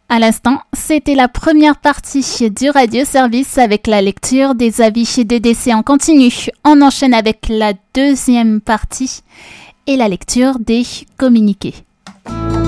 À l'instant, c'était la première partie du radio-service avec la lecture des avis de décès en continu. On enchaîne avec la deuxième partie et la lecture des communiqués.